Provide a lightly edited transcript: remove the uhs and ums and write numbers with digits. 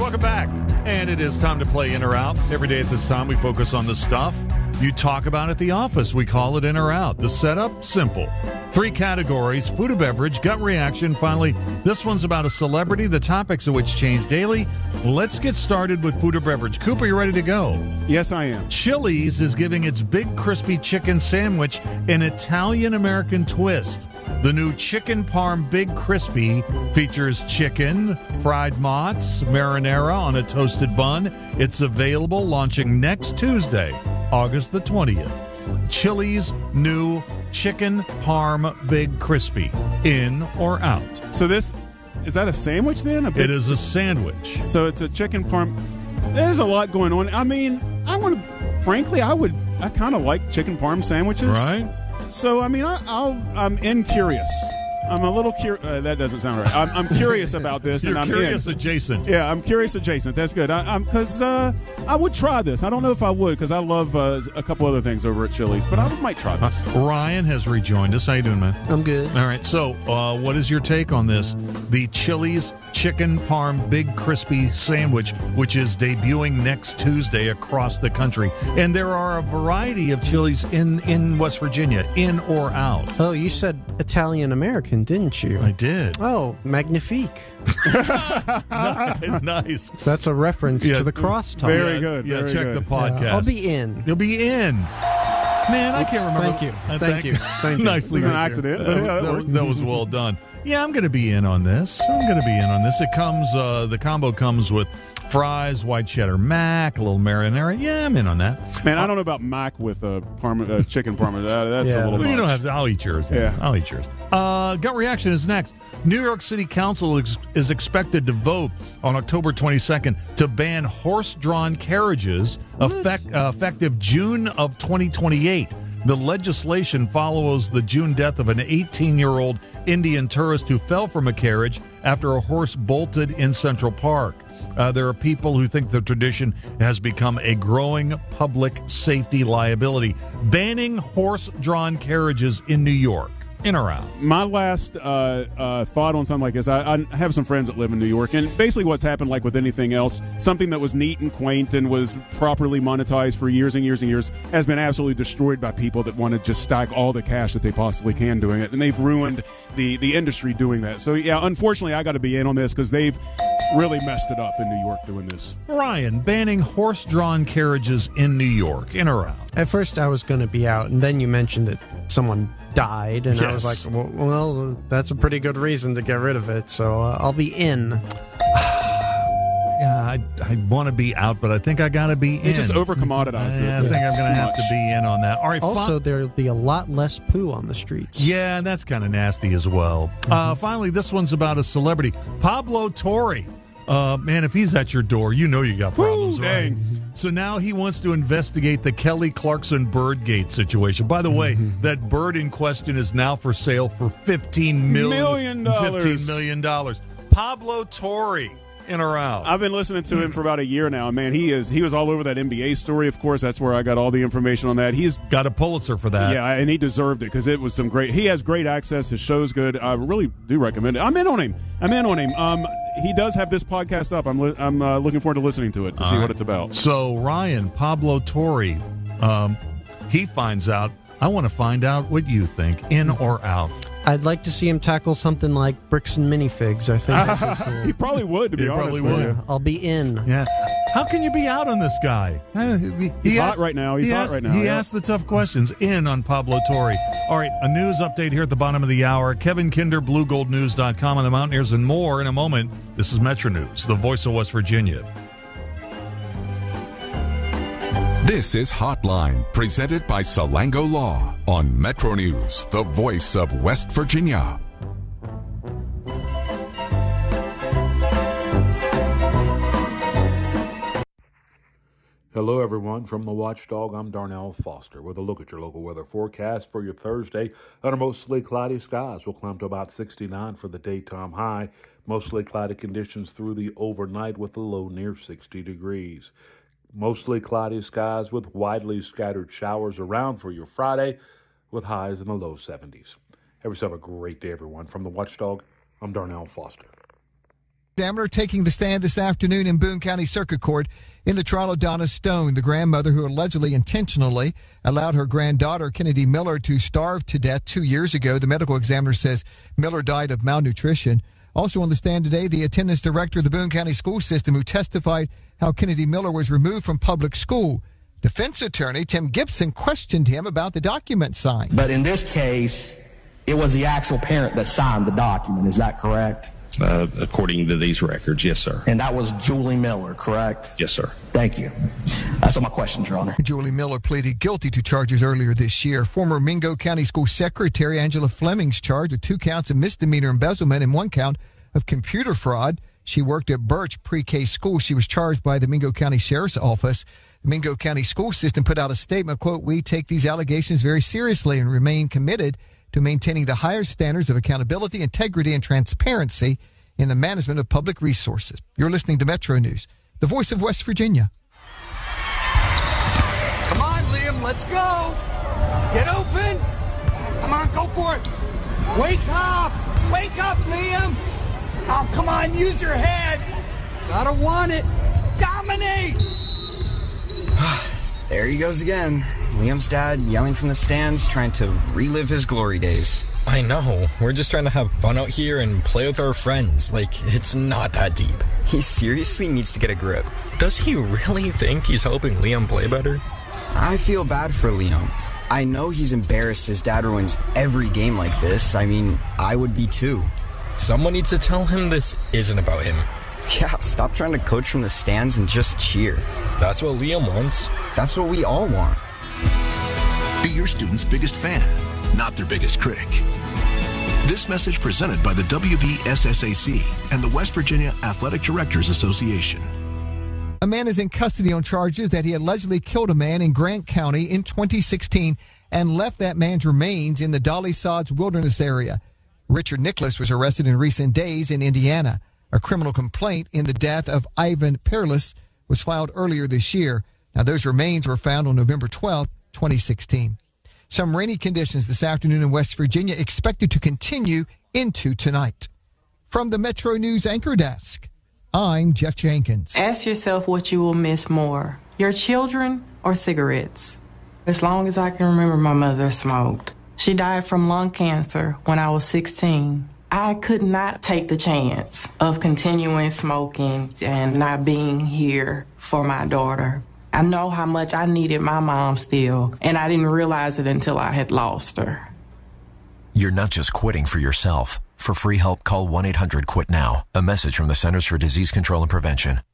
welcome back. And it is time to play In or Out. Every day at this time, we focus on the stuff you talk about at the office. We call it In or Out. The setup, simple. 3 categories, food or beverage, gut reaction. Finally, this one's about a celebrity, the topics of which change daily. Let's get started with food or beverage. Cooper, you ready to go? Yes, I am. Chili's is giving its big crispy chicken sandwich an Italian-American twist. The new Chicken Parm Big Crispy features chicken, fried mozz, marinara on a toasted bun. It's available launching next Tuesday, August the 20th. Chili's new Chicken Parm Big Crispy. In or out? So is that a sandwich then? It is a sandwich. So it's a chicken parm. There's a lot going on. I mean, I kind of like chicken parm sandwiches. Right? So, I mean, I'm curious. I'm a little curious. That doesn't sound right. I'm curious about this. You're and I'm curious in. adjacent. Yeah, I'm curious adjacent. That's good. Because I would try this. I don't know if I would because I love a couple other things over at Chili's, but I might try this. Ryan has rejoined us. How you doing, man? I'm good. All right. So, what is your take on this? The Chili's Chicken Parm Big Crispy Sandwich, which is debuting next Tuesday across the country. And there are a variety of Chili's in West Virginia, in or out. Oh, you said Italian-American, didn't you? I did. Oh, magnifique. Nice. That's a reference to the crosstalk. Very good. Yeah, very check good. the podcast. I'll be in. You'll be in. Man, I can't remember. Thank you. Thank you. Thank you. Nicely It was an done. accident. But yeah, That was well done. Yeah, I'm going to be in on this. It comes, the combo comes with fries, white cheddar mac, a little marinara. Yeah, I'm in on that. Man, I don't know about mac with chicken parm. That's a little Well, much. you don't have to. I'll eat yours. Then. Yeah. I'll eat yours. Gut reaction is next. New York City Council is expected to vote on October 22nd to ban horse-drawn carriages effective June of 2028. The legislation follows the June death of an 18-year-old Indian tourist who fell from a carriage after a horse bolted in Central Park. There are people who think the tradition has become a growing public safety liability. Banning horse-drawn carriages in New York. In or out? My last thought on something like this, I have some friends that live in New York, and basically what's happened, like with anything else, something that was neat and quaint and was properly monetized for years and years and years has been absolutely destroyed by people that want to just stack all the cash that they possibly can doing it, and they've ruined the industry doing that. So, yeah, unfortunately, I got to be in on this because they've really messed it up in New York doing this. Ryan, banning horse-drawn carriages in New York. In or out? At first, I was going to be out, and then you mentioned that someone died, and I was Yes. like, well, that's a pretty good reason to get rid of it, so I'll be in. Yeah, I want to be out, but I think I got to be in. They just over-commoditized it. I think I'm going to Too have much. to be in on that. All right. Also, there'll be a lot less poo on the streets. Yeah, that's kind of nasty as well. Finally, this one's about a celebrity, Pablo Torre. Man, if he's at your door, you know you got problems, Woo, right? dang. So now he wants to investigate the Kelly Clarkson Birdgate situation. By the way, that bird in question is now for sale for $15 million. $15 million. Pablo Torre, in or out? I've been listening to him for about a year now, and man, he was all over that NBA story. Of course, that's where I got all the information on that. He's Got a Pulitzer for that. yeah, and he deserved it because it was some great. He has great access. His show's good. I really do recommend it. I'm in on him. He does have this podcast up. I'm looking forward to listening to it to see what it's about. So, Ryan, Pablo Torre, he finds out. I want to find out what you think, in or out. I'd like to see him tackle something like bricks and minifigs. I think that'd be cool. He probably would, to be He honest probably with would. you. I'll be in. Yeah. How can you be out on this guy? He's hot right now. He's hot right now, He yeah. asked the tough questions. In on Pablo Torre. All right, a news update here at the bottom of the hour. Kevin Kinder, BlueGoldNews.com on the Mountaineers and more in a moment. This is Metro News, the voice of West Virginia. This is Hotline, presented by Salango Law on Metro News, the voice of West Virginia. Hello, everyone. From the Watchdog, I'm Darnell Foster with a look at your local weather forecast for your Thursday. Under mostly cloudy skies, we'll climb to about 69 for the daytime high. Mostly cloudy conditions through the overnight with a low near 60 degrees. Mostly cloudy skies with widely scattered showers around for your Friday with highs in the low 70s. Have yourself a great day, everyone. From the Watchdog, I'm Darnell Foster. Examiner taking the stand this afternoon in Boone County Circuit Court in the trial of Donna Stone, the grandmother who allegedly intentionally allowed her granddaughter, Kennedy Miller, to starve to death 2 years ago. The medical examiner says Miller died of malnutrition. Also on the stand today, the attendance director of the Boone County school system who testified how Kennedy Miller was removed from public school. Defense attorney Tim Gibson questioned him about the document signed. But in this case, it was the actual parent that signed the document. Is that correct? According to these records, yes, sir. And that was Julie Miller, correct? Yes, sir. Thank you. That's all my questions, Your Honor. Julie Miller pleaded guilty to charges earlier this year. Former Mingo County School Secretary Angela Fleming's charged with 2 counts of misdemeanor embezzlement and 1 count of computer fraud. She worked at Birch Pre-K School. She was charged by the Mingo County Sheriff's Office. The Mingo County School System put out a statement, quote, "We take these allegations very seriously and remain committed to maintaining the higher standards of accountability, integrity, and transparency in the management of public resources." You're listening to Metro News, the voice of West Virginia. Come on, Liam, let's go. Get open. Come on, go for it. Wake up. Wake up, Liam. Oh, come on, use your head. Gotta want it. Dominate. There he goes again. Liam's dad yelling from the stands, trying to relive his glory days. I know. We're just trying to have fun out here and play with our friends. Like, it's not that deep. He seriously needs to get a grip. Does he really think he's helping Liam play better? I feel bad for Liam. I know he's embarrassed his dad ruins every game like this. I mean, I would be too. Someone needs to tell him this isn't about him. Yeah, stop trying to coach from the stands and just cheer. That's what Liam wants. That's what we all want. Be your student's biggest fan, not their biggest critic. This message presented by the WBSSAC and the West Virginia Athletic Directors Association. A man is in custody on charges that he allegedly killed a man in Grant County in 2016 and left that man's remains in the Dolly Sods Wilderness area. Richard Nicholas was arrested in recent days in Indiana. A criminal complaint in the death of Ivan Peerless was filed earlier this year. Now, those remains were found on November 12, 2016. Some rainy conditions this afternoon in West Virginia expected to continue into tonight. From the Metro News Anchor Desk, I'm Jeff Jenkins. Ask yourself what you will miss more, your children or cigarettes. As long as I can remember, my mother smoked. She died from lung cancer when I was 16. I could not take the chance of continuing smoking and not being here for my daughter. I know how much I needed my mom still, and I didn't realize it until I had lost her. You're not just quitting for yourself. For free help, call 1-800-QUIT-NOW. A message from the Centers for Disease Control and Prevention.